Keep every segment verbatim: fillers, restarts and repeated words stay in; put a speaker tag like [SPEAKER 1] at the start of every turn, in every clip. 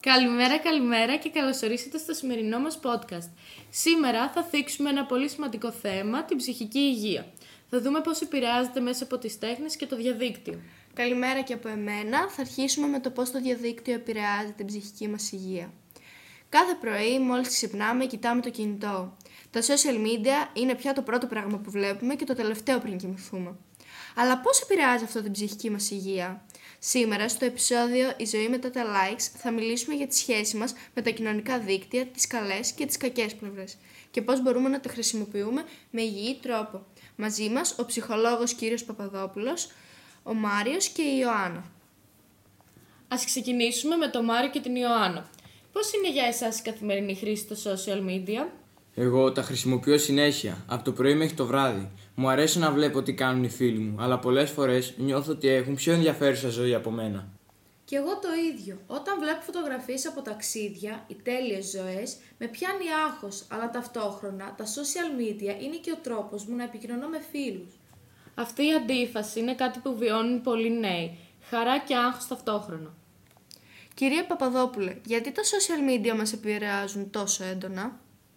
[SPEAKER 1] Καλημέρα, καλημέρα και καλώς ορίσατε στο σημερινό μας podcast. Σήμερα θα θίξουμε ένα πολύ σημαντικό θέμα, την ψυχική υγεία. Θα δούμε πώς επηρεάζεται μέσα από τις τέχνες και το διαδίκτυο.
[SPEAKER 2] Καλημέρα και από εμένα. Θα αρχίσουμε με το πώς το διαδίκτυο επηρεάζει την ψυχική μας υγεία. Κάθε πρωί, μόλις ξυπνάμε, κοιτάμε το κινητό. Τα social media είναι πια το πρώτο πράγμα που βλέπουμε και το τελευταίο πριν κοιμηθούμε. Αλλά πώς επηρεάζει αυτό την ψυχική μας υγεία? Σήμερα, στο επεισόδιο «Η ζωή μετά τα likes», θα μιλήσουμε για τη σχέση μας με τα κοινωνικά δίκτυα, τις καλές και τις κακές πλευρές και πώς μπορούμε να τα χρησιμοποιούμε με υγιή τρόπο. Μαζί μας ο ψυχολόγος κύριος Παπαδόπουλος, ο Μάριος και η Ιωάννα.
[SPEAKER 1] Ας ξεκινήσουμε με τον Μάριο και την Ιωάννα. Πώς είναι για εσάς η καθημερινή χρήση των social media?
[SPEAKER 3] Εγώ τα χρησιμοποιώ συνέχεια, από το πρωί μέχρι το βράδυ. Μου αρέσει να βλέπω τι κάνουν οι φίλοι μου, αλλά πολλές φορές νιώθω ότι έχουν πιο ενδιαφέρουσα ζωή από μένα.
[SPEAKER 4] Κι εγώ το ίδιο. Όταν βλέπω φωτογραφίες από ταξίδια ή τέλειες ζωές, με πιάνει άγχος, αλλά ταυτόχρονα τα social media είναι και ο τρόπος μου να επικοινωνώ με φίλους.
[SPEAKER 1] Αυτή η αντίφαση είναι κάτι που βιώνουν πολλοί νέοι. Χαρά και άγχος ταυτόχρονα.
[SPEAKER 2] Κυρία Παπαδόπουλε, γιατί τα social media μας επηρεάζουν τόσο έντονα?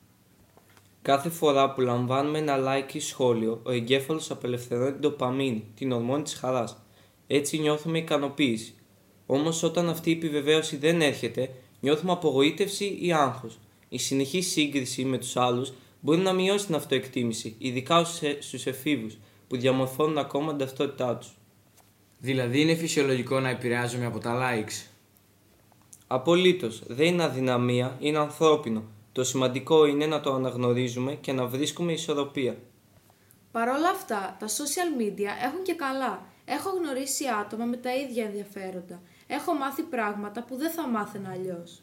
[SPEAKER 5] Κάθε φορά που λαμβάνουμε ένα like ή σχόλιο, ο εγκέφαλος απελευθερώνει την ντοπαμίνη, την ορμόνη της χαράς. Έτσι νιώθουμε ικανοποίηση. Όμως όταν αυτή η επιβεβαίωση δεν έρχεται, νιώθουμε απογοήτευση ή άγχος. Η συνεχή σύγκριση με τους άλλους μπορεί να μειώσει την αυτοεκτίμηση, ειδικά στους εφήβους, που διαμορφώνουν ακόμα την ταυτότητά τους.
[SPEAKER 3] Δηλαδή είναι φυσιολογικό να επηρεάζομαι από τα likes?
[SPEAKER 5] Απολύτως, δεν είναι αδυναμία, είναι ανθρώπινο. Το σημαντικό είναι να το αναγνωρίζουμε και να βρίσκουμε ισορροπία.
[SPEAKER 4] Παρ' όλα αυτά, τα social media έχουν και καλά. Έχω γνωρίσει άτομα με τα ίδια ενδιαφέροντα. Έχω μάθει πράγματα που δεν θα μάθαινα αλλιώς.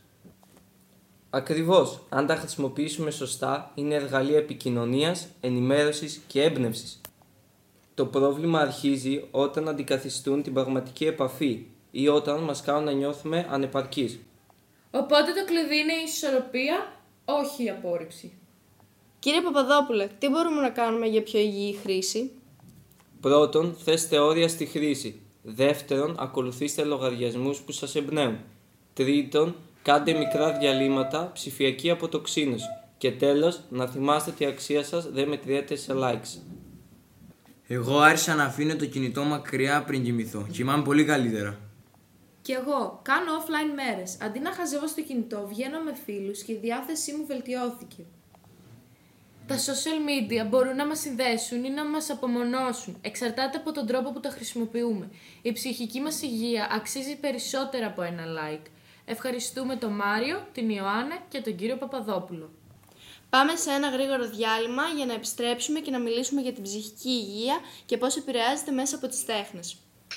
[SPEAKER 5] Ακριβώς, αν τα χρησιμοποιήσουμε σωστά, είναι εργαλεία επικοινωνίας, ενημέρωσης και έμπνευσης. Το πρόβλημα αρχίζει όταν αντικαθιστούν την πραγματική επαφή ή όταν μας κάνουν να νιώθουμε ανεπαρκείς.
[SPEAKER 1] Οπότε το κλειδί είναι η ισορροπία, όχι η απόρριψη.
[SPEAKER 2] Κύριε Παπαδόπουλε, τι μπορούμε να κάνουμε για πιο υγιή χρήση?
[SPEAKER 5] Πρώτον, θέστε όρια στη χρήση. Δεύτερον, ακολουθήστε λογαριασμούς που σας εμπνέουν. Τρίτον, κάντε μικρά διαλύματα ψηφιακή αποτοξίνωση. Και τέλος, να θυμάστε ότι η αξία σας δεν μετριέται σε likes.
[SPEAKER 3] Εγώ άρχισα να αφήνω το κινητό μακριά πριν κοιμηθώ. Κοιμάμαι πολύ καλύτερα.
[SPEAKER 4] Κι εγώ κάνω offline μέρες. Αντί να χαζεύω στο κινητό, βγαίνω με φίλους και η διάθεσή μου βελτιώθηκε.
[SPEAKER 1] Τα social media μπορούν να μας συνδέσουν ή να μας απομονώσουν. Εξαρτάται από τον τρόπο που τα χρησιμοποιούμε. Η ψυχική μας υγεία αξίζει περισσότερα από ένα like. Ευχαριστούμε τον Μάριο, την Ιωάννα και τον κύριο Παπαδόπουλο.
[SPEAKER 2] Πάμε σε ένα γρήγορο διάλειμμα για να επιστρέψουμε και να μιλήσουμε για την ψυχική υγεία και πώς επηρεάζεται μέσα από τις τέχνες.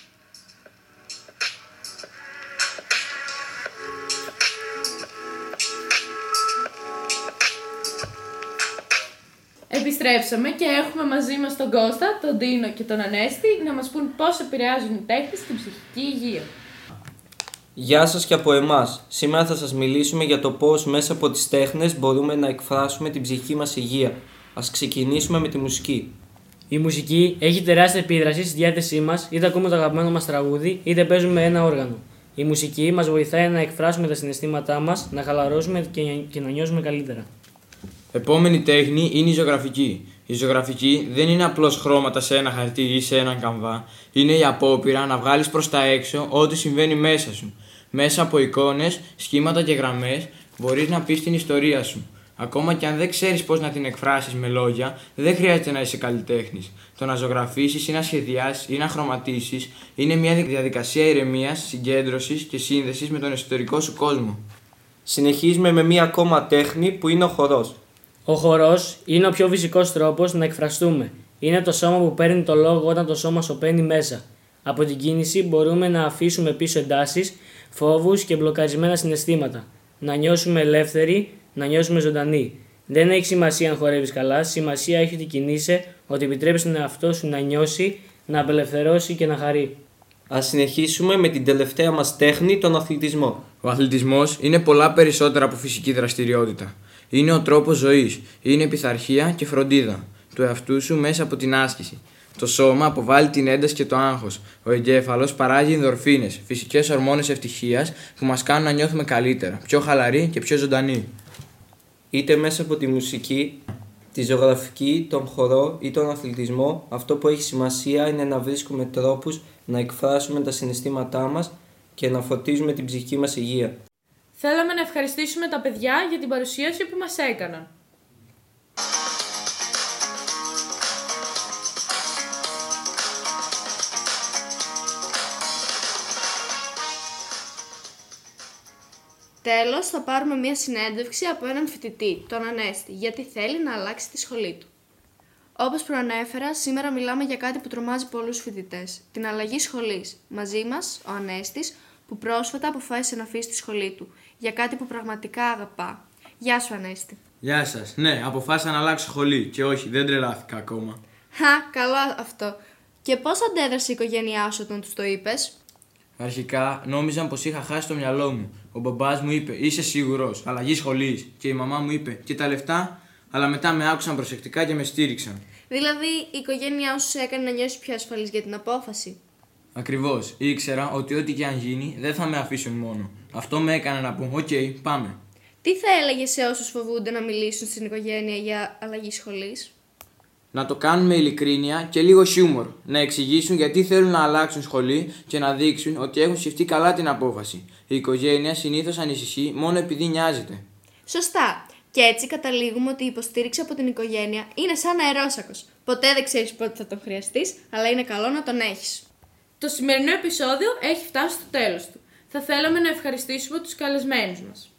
[SPEAKER 1] Επιστρέψαμε και έχουμε μαζί μας τον Κώστα, τον Ντίνο και τον Ανέστη να μας πούν πώς επηρεάζουν οι τέχνες στην ψυχική υγεία.
[SPEAKER 5] Γεια σας και από εμάς. Σήμερα θα σας μιλήσουμε για το πώς μέσα από τις τέχνες μπορούμε να εκφράσουμε την ψυχική μας υγεία. Ας ξεκινήσουμε με τη μουσική.
[SPEAKER 6] Η μουσική έχει τεράστια επίδραση στη διάθεσή μας, είτε ακούμε το αγαπημένο μας τραγούδι, είτε παίζουμε ένα όργανο. Η μουσική μας βοηθάει να εκφράσουμε τα συναισθήματά μας, να χαλαρώσουμε και να νιώσουμε καλύτερα.
[SPEAKER 3] Επόμενη τέχνη είναι η ζωγραφική. Η ζωγραφική δεν είναι απλώς χρώματα σε ένα χαρτί ή σε έναν καμβά. Είναι η απόπειρα να βγάλεις προς τα έξω ό,τι συμβαίνει μέσα σου. Μέσα από εικόνες, σχήματα και γραμμές μπορείς να πεις την ιστορία σου. Ακόμα και αν δεν ξέρεις πώς να την εκφράσεις με λόγια, δεν χρειάζεται να είσαι καλλιτέχνης. Το να ζωγραφίσεις ή να σχεδιάσεις ή να χρωματίσεις είναι μια διαδικασία ηρεμίας, συγκέντρωσης και σύνδεσης με τον εσωτερικό σου κόσμο.
[SPEAKER 5] Συνεχίζουμε με μία ακόμα τέχνη που είναι ο χορός.
[SPEAKER 6] Ο χορός είναι ο πιο φυσικός τρόπος να εκφραστούμε. Είναι το σώμα που παίρνει το λόγο όταν το σώμα σωπαίνει μέσα. Από την κίνηση μπορούμε να αφήσουμε πίσω εντάσεις, φόβους και μπλοκαρισμένα συναισθήματα. Να νιώσουμε ελεύθεροι, να νιώσουμε ζωντανοί. Δεν έχει σημασία αν χορεύεις καλά, σημασία έχει ότι κινείσαι, ότι επιτρέπεις τον εαυτό σου να νιώσει, να απελευθερώσει και να χαρεί.
[SPEAKER 5] Ας συνεχίσουμε με την τελευταία μας τέχνη, τον αθλητισμό.
[SPEAKER 3] Ο αθλητισμός είναι πολλά περισσότερα από φυσική δραστηριότητα. Είναι ο τρόπος ζωής, είναι πειθαρχία και φροντίδα του εαυτού σου μέσα από την άσκηση. Το σώμα αποβάλλει την ένταση και το άγχος. Ο εγκέφαλος παράγει ενδορφίνες, φυσικές ορμόνες ευτυχίας που μας κάνουν να νιώθουμε καλύτερα, πιο χαλαροί και πιο ζωντανοί.
[SPEAKER 5] Είτε μέσα από τη μουσική, τη ζωγραφική, τον χορό ή τον αθλητισμό, αυτό που έχει σημασία είναι να βρίσκουμε τρόπους να εκφράσουμε τα συναισθήματά μας και να φωτίζουμε την ψυχική μας υγεία.
[SPEAKER 1] Θέλαμε να ευχαριστήσουμε τα παιδιά για την παρουσίαση που μας έκαναν.
[SPEAKER 2] Τέλος, θα πάρουμε μία συνέντευξη από έναν φοιτητή, τον Ανέστη, γιατί θέλει να αλλάξει τη σχολή του. Όπως προανέφερα, σήμερα μιλάμε για κάτι που τρομάζει πολλούς φοιτητές, την αλλαγή σχολής. Μαζί μας, ο Ανέστης, που πρόσφατα αποφάσισε να αφήσει τη σχολή του, για κάτι που πραγματικά αγαπά. Γεια σου, Ανέστη.
[SPEAKER 3] Γεια σας. Ναι, αποφάσισα να αλλάξω σχολή και όχι, δεν τρελάθηκα ακόμα.
[SPEAKER 2] Χα, καλό αυτό. Και πώς αντέδρασε η οικογένειά σου όταν τους το είπες?
[SPEAKER 3] Αρχικά νόμιζαν πως είχα χάσει το μυαλό μου. Ο μπαμπάς μου είπε: Είσαι σίγουρος, αλλαγή σχολής. Και η μαμά μου είπε: Και τα λεφτά. Αλλά μετά με άκουσαν προσεκτικά και με στήριξαν.
[SPEAKER 2] Δηλαδή, η οικογένειά σου σε έκανε να νιώσεις πιο ασφαλής για την απόφαση.
[SPEAKER 3] Ακριβώς. Ήξερα ότι ό,τι και αν γίνει δεν θα με αφήσουν μόνο. Αυτό με έκανε να πω: Οκ, okay, πάμε.
[SPEAKER 2] Τι θα έλεγες σε όσους φοβούνται να μιλήσουν στην οικογένεια για αλλαγή σχολής?
[SPEAKER 3] Να το κάνουν με ειλικρίνεια και λίγο χιούμορ. Να εξηγήσουν γιατί θέλουν να αλλάξουν σχολή και να δείξουν ότι έχουν σκεφτεί καλά την απόφαση. Η οικογένεια συνήθως ανησυχεί μόνο επειδή νοιάζεται.
[SPEAKER 2] Σωστά. Και έτσι καταλήγουμε ότι η υποστήριξη από την οικογένεια είναι σαν αερόσακος. Ποτέ δεν ξέρεις πότε θα τον χρειαστείς, αλλά είναι καλό να τον έχεις.
[SPEAKER 1] Το σημερινό επεισόδιο έχει φτάσει στο τέλος του. Θα θέλαμε να ευχαριστήσουμε τους καλεσμένους μας.